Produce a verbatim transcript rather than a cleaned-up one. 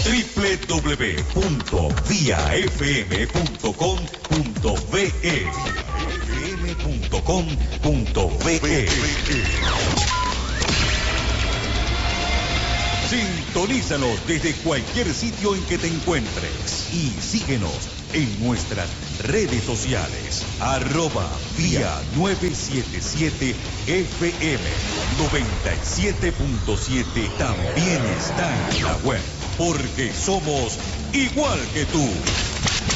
doble u doble u doble u punto vía f m punto com punto b e f m punto com punto b e. Sintonízanos desde cualquier sitio en que te encuentres y síguenos en nuestras redes sociales. Arroba vía novecientos setenta y siete F M noventa y siete punto siete también está en la web, porque somos igual que tú.